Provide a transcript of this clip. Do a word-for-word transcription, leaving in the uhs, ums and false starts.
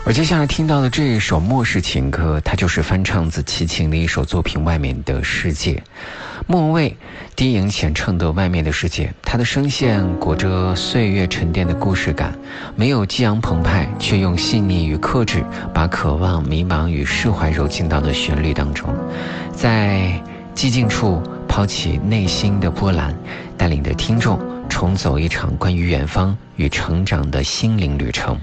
而接下来听到的这一首末世情歌，它就是翻唱自齐秦的一首作品《外面的世界》。莫文蔚低吟浅唱的《外面的世界》，它的声线裹着岁月沉淀的故事感，没有激昂澎湃，却用细腻与克制把渴望、迷茫与释怀揉进到了旋律当中，在寂静处抛起内心的波澜，带领着听众重走一场关于远方与成长的心灵旅程。